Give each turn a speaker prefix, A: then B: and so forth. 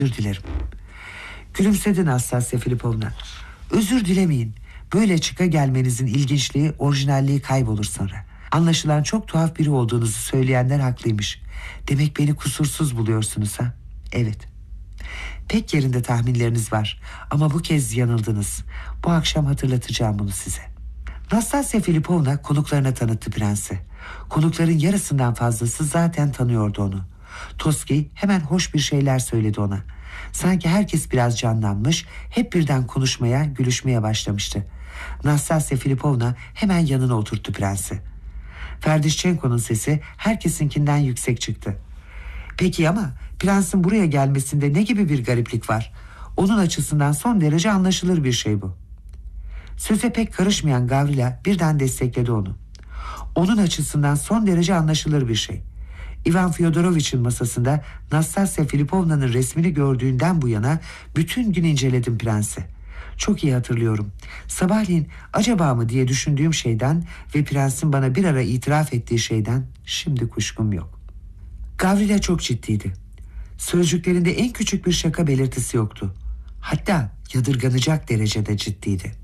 A: Özür dilerim. Gülümsedi Nastasya Filipovna. Özür dilemeyin. Böyle çıka gelmenizin ilginçliği, orijinalliği kaybolur sonra. Anlaşılan çok tuhaf biri olduğunuzu söyleyenler haklıymış. Demek beni kusursuz buluyorsunuz ha? Evet. Pek yerinde tahminleriniz var. Ama bu kez yanıldınız. Bu akşam hatırlatacağım bunu size. Nastasya Filipovna konuklarına tanıttı prensi. Konukların yarısından fazlası zaten tanıyordu onu. Toski hemen hoş bir şeyler söyledi ona. Sanki herkes biraz canlanmış, hep birden konuşmaya, gülüşmeye başlamıştı. Nastasya Filipovna hemen yanına oturttu prensi. Ferdişçenko'nun sesi herkesinkinden yüksek çıktı. Peki ama prensin buraya gelmesinde ne gibi bir gariplik var? Onun açısından son derece anlaşılır bir şey bu. Söze pek karışmayan Gavrila birden destekledi onu. Onun açısından son derece anlaşılır bir şey. İvan Fyodorovich'in masasında Nastasya Filipovna'nın resmini gördüğünden bu yana bütün gün inceledim prensi. Çok iyi hatırlıyorum. Sabahleyin acaba mı diye düşündüğüm şeyden ve prensin bana bir ara itiraf ettiği şeyden şimdi kuşkum yok. Gavrila çok ciddiydi. Sözcüklerinde en küçük bir şaka belirtisi yoktu. Hatta yadırganacak derecede ciddiydi.